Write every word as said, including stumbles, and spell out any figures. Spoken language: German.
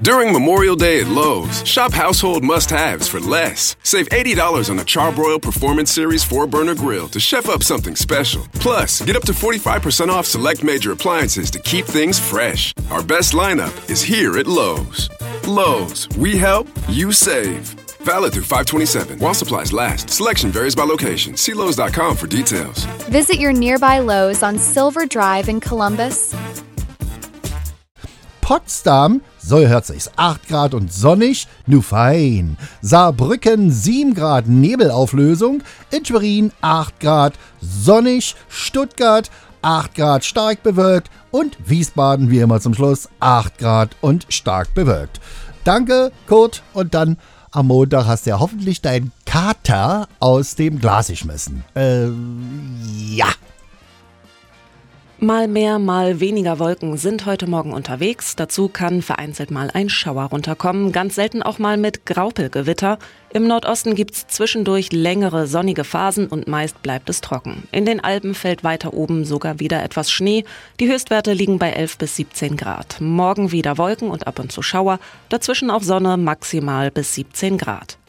During Memorial Day at Lowe's, shop household must-haves for less. Save eighty dollars on a Charbroil Performance Series four burner grill to chef up something special. Plus, get up to forty-five percent off select major appliances to keep things fresh. Our best lineup is here at Lowe's. Lowe's, we help, you save. Valid through five twenty-seven. While supplies last. Selection varies by location. See Lowe's dot com for details. Visit your nearby Lowe's on Silver Drive in Columbus. Potsdam, so hört sich's, acht Grad und sonnig, nu fein. Saarbrücken, sieben Grad Nebelauflösung. In Schwerin, acht Grad sonnig. Stuttgart, acht Grad stark bewölkt. Und Wiesbaden, wie immer zum Schluss, acht Grad und stark bewölkt. Danke, Kurt. Und dann am Montag hast du ja hoffentlich deinen Kater aus dem Glas geschmissen. Äh, ja. Mal mehr, mal weniger Wolken sind heute Morgen unterwegs. Dazu kann vereinzelt mal ein Schauer runterkommen, ganz selten auch mal mit Graupelgewitter. Im Nordosten gibt's zwischendurch längere sonnige Phasen und meist bleibt es trocken. In den Alpen fällt weiter oben sogar wieder etwas Schnee. Die Höchstwerte liegen bei elf bis siebzehn Grad. Morgen wieder Wolken und ab und zu Schauer, dazwischen auch Sonne, maximal bis siebzehn Grad.